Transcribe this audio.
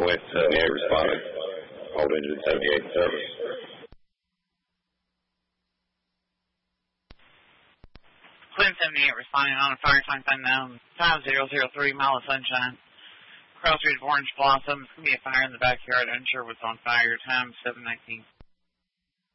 Flint 78 responding. Hold engine 78 service. Flint 78 responding on a fire time unknown. 5003 Mile of Sunshine. Cross Street of Orange Blossom. It's going to be a fire in the backyard. Unsure what's on fire. Time 7:19.